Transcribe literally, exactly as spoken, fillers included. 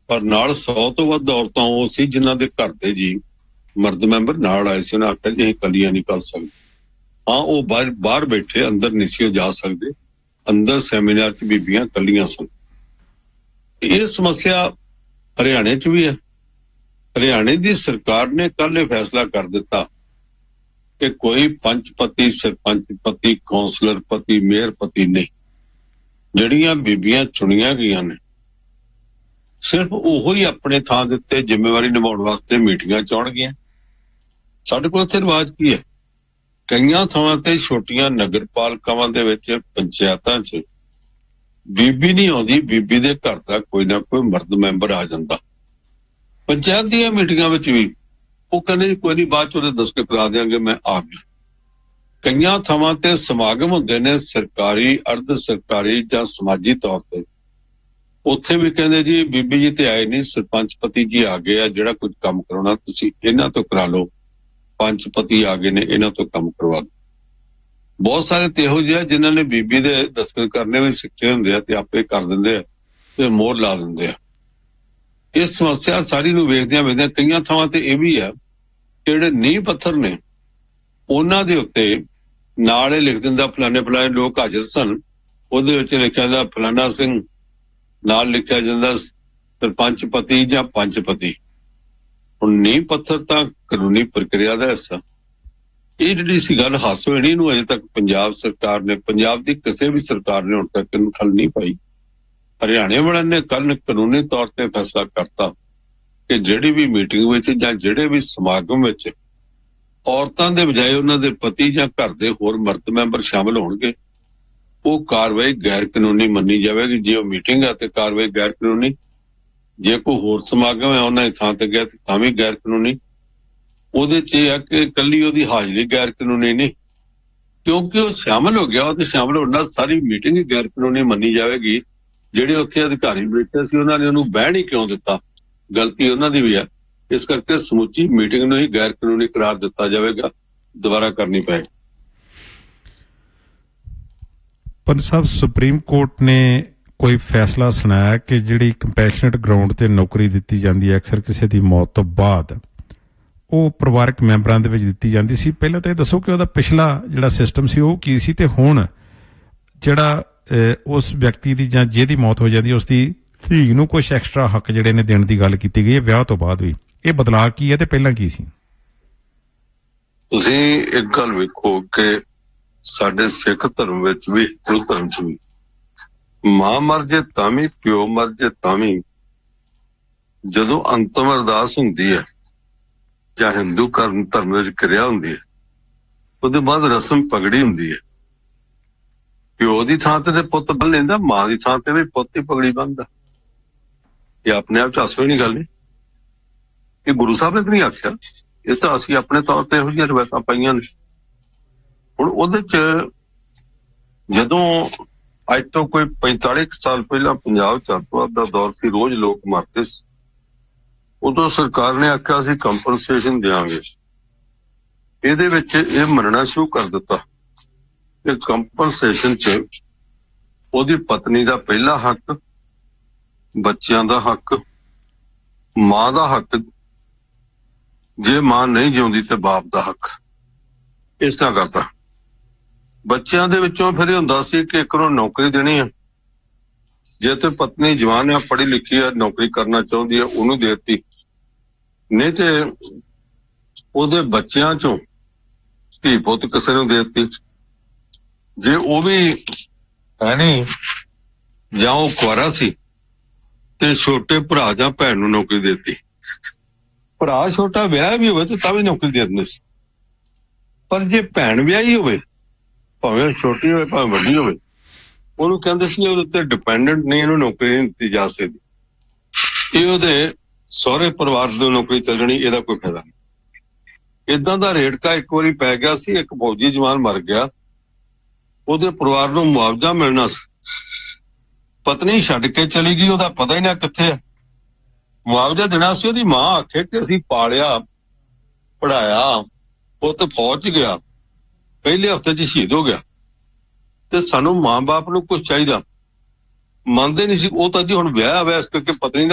ਪਰ ਨਾਲ ਸੌ ਤੋਂ ਵੱਧ ਔਰਤਾਂ ਉਹ ਸੀ ਜਿਨ੍ਹਾਂ ਦੇ ਘਰ ਦੇ ਜੀ ਮਰਦ ਮੈਂਬਰ ਨਾਲ ਆਏ ਸੀ। ਉਹਨਾਂ ਆਖਿਆ ਜੀ ਅਸੀਂ ਇਕੱਲੀਆਂ ਨਹੀਂ ਕਰ ਸਕਦੇ। ਹਾਂ, ਉਹ ਬਾਹਰ ਬਾਹਰ ਬੈਠੇ, ਅੰਦਰ ਨਹੀਂ ਸੀ ਉਹ ਜਾ ਸਕਦੇ। ਅੰਦਰ ਸੈਮੀਨਾਰ 'ਚ ਬੀਬੀਆਂ ਇਕੱਲੀਆਂ ਸਨ। ਇਹ ਸਮੱਸਿਆ ਹਰਿਆਣੇ 'ਚ ਵੀ ਹੈ। ਹਰਿਆਣੇ ਦੀ ਸਰਕਾਰ ਨੇ ਕੱਲ੍ਹ ਇਹ ਫੈਸਲਾ ਕਰ ਦਿੱਤਾ ਕਿ ਕੋਈ ਪੰਚ ਪਤੀ, ਸਰਪੰਚ ਪਤੀ, ਕੌਂਸਲਰ ਪਤੀ, ਮੇਅਰ ਪਤੀ ਨਹੀਂ। ਜਿਹੜੀਆਂ ਬੀਬੀਆਂ ਚੁਣੀਆਂ ਗਈਆਂ ਨੇ ਸਿਰਫ ਉਹੋ ਹੀ ਆਪਣੇ ਥਾਂ ਦੇ ਉੱਤੇ ਜ਼ਿੰਮੇਵਾਰੀ ਨਿਭਾਉਣ ਵਾਸਤੇ ਮੀਟਿੰਗਾਂ ਚ ਆਉਣਗੀਆਂ। ਸਾਡੇ ਕੋਲ ਇੱਥੇ ਰਿਵਾਜ ਕੀ ਹੈ, ਕਈਆਂ ਥਾਵਾਂ ਤੇ ਛੋਟੀਆਂ ਨਗਰ ਪਾਲਿਕਾਵਾਂ ਦੇ ਵਿੱਚ, ਪੰਚਾਇਤਾਂ 'ਚ ਬੀਬੀ ਨਹੀਂ ਆਉਂਦੀ, ਬੀਬੀ ਦੇ ਘਰ ਦਾ ਕੋਈ ਨਾ ਕੋਈ ਮਰਦ ਮੈਂਬਰ ਆ ਜਾਂਦਾ। ਪੰਚਾਇਤ ਦੀਆਂ ਮੀਟਿੰਗਾਂ ਵਿੱਚ ਵੀ ਉਹ ਕਹਿੰਦੇ ਕੋਈ ਨਹੀਂ, ਬਾਅਦ ਚ ਉਹਦੇ ਦੱਸ ਕੇ ਕਰਾ ਦਿਆਂਗੇ, ਮੈਂ ਆ ਗਿਆ। ਕਈਆਂ ਥਾਵਾਂ ਤੇ ਸਮਾਗਮ ਹੁੰਦੇ ਨੇ ਸਰਕਾਰੀ, ਅਰਧ ਸਰਕਾਰੀ ਜਾਂ ਸਮਾਜੀ ਤੌਰ ਤੇ, ਉੱਥੇ ਵੀ ਕਹਿੰਦੇ ਜੀ ਬੀਬੀ ਜੀ ਤੇ ਆਏ ਨਹੀਂ, ਸਰਪੰਚ ਪਤੀ ਜੀ ਆ ਗਏ ਆ, ਜਿਹੜਾ ਕੁਝ ਕੰਮ ਕਰਾਉਣਾ ਤੁਸੀਂ ਇਹਨਾਂ ਤੋਂ ਕਰਾ ਲਓ, ਪੰਚ ਪਤੀ ਆ ਗਏ ਨੇ, ਇਹਨਾਂ ਤੋਂ ਕੰਮ ਕਰਵਾ ਲਓ। ਬਹੁਤ ਸਾਰੇ ਤੇ ਇਹੋ ਜਿਹੇ ਜਿਨ੍ਹਾਂ ਨੇ ਬੀਬੀ ਦੇ ਦਸਤਖਤ ਕਰਨੇ ਵੀ ਸਿੱਖੇ ਹੁੰਦੇ ਆ ਤੇ ਆਪੇ ਕਰ ਦਿੰਦੇ ਆ ਤੇ ਮੋਹਰ ਲਾ ਦਿੰਦੇ ਆ। ਇਸ ਸਮੱਸਿਆ ਸਾਰੀ ਨੂੰ ਵੇਖਦਿਆਂ ਵੇਖਦਿਆਂ ਕਈਆਂ ਥਾਵਾਂ ਤੇ ਇਹ ਵੀ ਆ ਜਿਹੜੇ ਨੀਂਹ ਪੱਥਰ ਨੇ ਉਹਨਾਂ ਦੇ ਉੱਤੇ ਨਾਲ ਇਹ ਲਿਖ ਦਿੰਦਾ ਫਲਾਣੇ ਫਲਾਣੇ ਲੋਕ ਹਾਜ਼ਰ ਸਨ, ਉਹਦੇ ਵਿੱਚ ਲਿਖਿਆ ਜਾਂਦਾ ਫਲਾਣਾ ਸਿੰਘ, ਨਾਲ ਲਿਖਿਆ ਜਾਂਦਾ ਸਰਪੰਚ ਪਤੀ ਜਾਂ ਪੰਚ ਪਤੀ। ਹੁਣ ਨੀਂਹ ਪੱਥਰ ਤਾਂ ਕਾਨੂੰਨੀ ਪ੍ਰਕਿਰਿਆ ਦਾ ਹਿੱਸਾ। ਇਹ ਜਿਹੜੀ ਸੀ ਗੱਲ ਹਾਸੋ ਹੋਣੀ ਨੂੰ ਅਜੇ ਤੱਕ ਪੰਜਾਬ ਸਰਕਾਰ ਨੇ, ਪੰਜਾਬ ਦੀ ਕਿਸੇ ਵੀ ਸਰਕਾਰ ਨੇ ਹੁਣ ਤੱਕ ਇਹਨੂੰ ਠੱਲ ਨਹੀਂ ਪਾਈ। ਹਰਿਆਣੇ ਵਾਲਿਆਂ ਨੇ ਕੱਲ੍ਹ ਕਾਨੂੰਨੀ ਤੌਰ ਤੇ ਫੈਸਲਾ ਕਰਤਾ ਕਿ ਜਿਹੜੀ ਵੀ ਮੀਟਿੰਗ ਵਿੱਚ ਜਾਂ ਜਿਹੜੇ ਵੀ ਸਮਾਗਮ ਵਿੱਚ ਔਰਤਾਂ ਦੇ ਬਜਾਏ ਉਹਨਾਂ ਦੇ ਪਤੀ ਜਾਂ ਘਰ ਦੇ ਹੋਰ ਮਰਦ ਮੈਂਬਰ ਸ਼ਾਮਲ ਹੋਣਗੇ, ਉਹ ਕਾਰਵਾਈ ਗੈਰ ਕਾਨੂੰਨੀ ਮੰਨੀ ਜਾਵੇਗੀ। ਜੇ ਉਹ ਮੀਟਿੰਗ ਹੈ ਤੇ ਕਾਰਵਾਈ ਗੈਰ ਕਾਨੂੰਨੀ, ਜੇ ਕੋਈ ਹੋਰ ਸਮਾਗਮ ਹੈ ਉਹਨਾਂ ਦੀ ਥਾਂ ਤੇ ਗਿਆ ਤੇ ਤਾਂ ਵੀ ਗੈਰ ਕਾਨੂੰਨੀ। ਉਹਦੇ 'ਚ ਇਹ ਆ ਕਿ ਇਕੱਲੀ ਉਹਦੀ ਹਾਜ਼ਰੀ ਗੈਰ ਕਾਨੂੰਨੀ ਨਹੀਂ, ਕਿਉਂਕਿ ਉਹ ਸ਼ਾਮਲ ਹੋ ਗਿਆ, ਉਹ ਤੇ ਸ਼ਾਮਲ ਹੋਣ ਨਾਲ ਸਾਰੀ ਮੀਟਿੰਗ ਹੀ ਗੈਰ ਕਾਨੂੰਨੀ ਮੰਨੀ ਜਾਵੇਗੀ। ਜਿਹੜੇ ਉੱਥੇ ਅਧਿਕਾਰੀ ਬੈਠੇ ਸੀ ਉਹਨਾਂ ਨੇ ਉਹਨੂੰ ਬਹਿਣ ਹੀ ਕਿਉਂ ਦਿੱਤਾ, ਗਲਤੀ ਉਹਨਾਂ ਦੀ ਵੀ ਹੈ। ਇਸ ਕਰਕੇ ਸਮੁੱਚੀ ਮੀਟਿੰਗ ਨੂੰ ਹੀ ਗੈਰ ਕਾਨੂੰਨੀ ਕਰਾਰ ਦਿੱਤਾ ਜਾਵੇਗਾ, ਦੁਬਾਰਾ ਕਰਨੀ ਪਏਗੀ। ਪੰਜ ਸਾਹਿਬ, ਸੁਪਰੀਮ ਕੋਰਟ ਨੇ ਕੋਈ ਫੈਸਲਾ ਸੁਣਾਇਆ ਕਿ ਜਿਹੜੀ ਕੰਪੈਸ਼ਨੇਟ ਗਰਾਊਂਡ ਤੇ ਨੌਕਰੀ ਦਿੱਤੀ ਜਾਂਦੀ ਹੈ ਅਕਸਰ ਕਿਸੇ ਦੀ ਮੌਤ ਤੋਂ ਬਾਅਦ, ਉਹ ਪਰਿਵਾਰਕ ਮੈਂਬਰਾਂ ਦੇ ਵਿੱਚ ਦਿੱਤੀ ਜਾਂਦੀ ਸੀ। ਪਹਿਲਾਂ ਤਾਂ ਇਹ ਦੱਸੋ ਕਿ ਉਹਦਾ ਪਿਛਲਾ ਜਿਹੜਾ ਸਿਸਟਮ ਸੀ ਉਹ ਕੀ ਸੀ, ਤੇ ਹੁਣ ਜਿਹੜਾ ਉਸ ਵਿਅਕਤੀ ਦੀ ਜਾਂ ਜਿਹਦੀ ਮੌਤ ਹੋ ਜਾਂਦੀ ਉਸ ਦੀ ਧੀ ਨੂੰ ਕੁਛ ਐਕਸਟਰਾ ਹੱਕ ਜਿਹੜੇ ਨੇ ਦੇਣ ਦੀ ਗੱਲ ਕੀਤੀ ਗਈ ਹੈ ਵਿਆਹ ਤੋਂ ਬਾਅਦ ਵੀ, ਇਹ ਬਦਲਾਅ ਕੀ ਹੈ ਤੇ ਪਹਿਲਾਂ ਕੀ ਸੀ? ਤੁਸੀਂ ਇੱਕ ਗੱਲ ਵੇਖੋ ਕਿ ਸਾਡੇ ਸਿੱਖ ਧਰਮ ਵਿੱਚ ਵੀ, ਹਿੰਦੂ ਧਰਮ 'ਚ ਵੀ, ਮਾਂ ਮਰ ਜੇ ਤਾਂ ਵੀ, ਪਿਓ ਮਰ ਜੇ ਤਾਂ ਵੀ, ਜਦੋਂ ਅੰਤਮ ਅਰਦਾਸ ਹੁੰਦੀ ਹੈ ਜਾਂ ਹਿੰਦੂ ਧਰਮ ਧਰਮ ਵਿੱਚ ਕਿਰਿਆ ਹੁੰਦੀ ਹੈ, ਉਹਦੇ ਬਾਅਦ ਰਸਮ ਪਗੜੀ ਹੁੰਦੀ ਹੈ। ਪਿਓ ਦੀ ਥਾਂ ਤੇ ਪੁੱਤ ਬੰਨ ਲੈਂਦਾ, ਮਾਂ ਦੀ ਥਾਂ ਤੇ ਵੀ ਪੁੱਤ ਹੀ ਪਗੜੀ ਬੰਨਦਾ। ਇਹ ਆਪਣੇ ਆਪ 'ਚ ਹਾਸੋ ਨਹੀਂ ਗੱਲ ਨਹੀਂ, ਇਹ ਗੁਰੂ ਸਾਹਿਬ ਨੇ ਤਾਂ ਨਹੀਂ ਆਖਿਆ, ਇਹ ਤਾਂ ਅਸੀਂ ਆਪਣੇ ਤੌਰ ਤੇ ਇਹੋ ਜਿਹੀਆਂ ਰਵਾਇਤਾਂ ਪਾਈਆਂ ਨੇ। ਹੁਣ ਉਹਦੇ 'ਚ ਜਦੋਂ ਅੱਜ ਤੋਂ ਕੋਈ ਪੈਂਤਾਲੀ ਸਾਲ ਪਹਿਲਾਂ ਪੰਜਾਬ 'ਚ ਅੱਤਵਾਦ ਦਾ ਦੌਰ ਸੀ, ਰੋਜ਼ ਲੋਕ ਮਰਦੇ ਸੀ, ਉਦੋਂ ਸਰਕਾਰ ਨੇ ਆਖਿਆ ਸੀ ਕੰਪਨਸੇਸ਼ਨ ਦਿਆਂਗੇ। ਇਹਦੇ ਵਿੱਚ ਇਹ ਮੰਨਣਾ ਸ਼ੁਰੂ ਕਰ ਦਿੱਤਾ ਕਿ ਕੰਪਨਸੇਸ਼ਨ 'ਚ ਉਹਦੀ ਪਤਨੀ ਦਾ ਪਹਿਲਾ ਹੱਕ, ਬੱਚਿਆਂ ਦਾ ਹੱਕ, ਮਾਂ ਦਾ ਹੱਕ, ਜੇ ਮਾਂ ਨਹੀਂ ਜਿਉਂਦੀ ਤੇ ਬਾਪ ਦਾ ਹੱਕ, ਇਸ ਤਰ੍ਹਾਂ ਕਰਤਾ। ਬੱਚਿਆਂ ਦੇ ਵਿੱਚੋਂ ਫਿਰ ਇਹ ਹੁੰਦਾ ਸੀ ਕਿ ਇੱਕ ਨੂੰ ਨੌਕਰੀ ਦੇਣੀ ਹੈ, ਜੇ ਤੇ ਪਤਨੀ ਜਵਾਨ ਆ, ਪੜ੍ਹੀ ਲਿਖੀ ਆ, ਨੌਕਰੀ ਕਰਨਾ ਚਾਹੁੰਦੀ ਹੈ, ਉਹਨੂੰ ਦੇ ਦਿੱਤੀ, ਨਹੀਂ ਤੇ ਉਹਦੇ ਬੱਚਿਆਂ ਚੋਂ ਧੀ ਪੁੱਤ ਕਿਸੇ ਨੂੰ ਦੇ ਦਿੱਤੀ। ਜੇ ਉਹ ਵੀ ਹੈ ਨਹੀਂ ਜਾਂ ਉਹ ਕੁਆਰਾ ਸੀ ਤੇ ਛੋਟੇ ਭਰਾ ਜਾਂ ਭੈਣ ਨੂੰ ਨੌਕਰੀ ਦੇ ਦਿੱਤੀ। ਭਰਾ ਛੋਟਾ ਵਿਆਹ ਵੀ ਹੋਵੇ ਤੇ ਤਾਂ ਵੀ ਨੌਕਰੀ ਦੇ ਦਿੰਦੇ ਸੀ, ਪਰ ਜੇ ਭੈਣ ਵਿਆਹੀ ਹੋਵੇ, ਭਾਵੇਂ ਛੋਟੀ ਹੋਵੇ ਭਾਵੇਂ ਵੱਡੀ ਹੋਵੇ, ਉਹਨੂੰ ਕਹਿੰਦੇ ਸੀ ਉਹਦੇ ਉੱਤੇ ਡਿਪੈਂਡੈਂਟ ਨਹੀਂ, ਇਹਨੂੰ ਨੌਕਰੀ ਨਹੀਂ ਦਿੱਤੀ ਜਾ ਸਕਦੀ, ਇਹ ਉਹਦੇ ਸਹੁਰੇ ਪਰਿਵਾਰ ਦੀ ਨੌਕਰੀ ਚੱਲਣੀ, ਇਹਦਾ ਕੋਈ ਫਾਇਦਾ ਨਹੀਂ। ਏਦਾਂ ਦਾ ਰੇੜਕਾ ਇੱਕ ਵਾਰੀ ਪੈ ਗਿਆ ਸੀ। ਇੱਕ ਫੌਜੀ ਜਵਾਨ ਮਰ ਗਿਆ, ਉਹਦੇ ਪਰਿਵਾਰ ਨੂੰ ਮੁਆਵਜ਼ਾ ਮਿਲਣਾ ਸੀ, ਪਤਨੀ ਛੱਡ ਕੇ ਚਲੀ ਗਈ, ਉਹਦਾ ਪਤਾ ਹੀ ਨਾ ਕਿੱਥੇ ਹੈ। ਮੁਆਵਜ਼ਾ ਦੇਣਾ ਸੀ, ਉਹਦੀ ਮਾਂ ਆਖੇ ਕਿ ਅਸੀਂ ਪਾਲਿਆ ਪੜ੍ਹਾਇਆ, ਪੁੱਤ ਫੌਜ 'ਚ ਗਿਆ, ਪਹਿਲੇ ਹਫ਼ਤੇ 'ਚ ਸ਼ਹੀਦ ਹੋ ਗਿਆ, ਤੇ ਸਾਨੂੰ ਮਾਂ ਬਾਪ ਨੂੰ ਕੁਛ ਚਾਹੀਦਾ, ਮੰਨਦੇ ਨਹੀਂ ਸੀ। ਉਹ ਤਾਂ ਜੀ ਹੁਣ ਵਿਆਹ ਹੋਇਆ, ਇਸ ਕਰਕੇ ਪਤਨੀ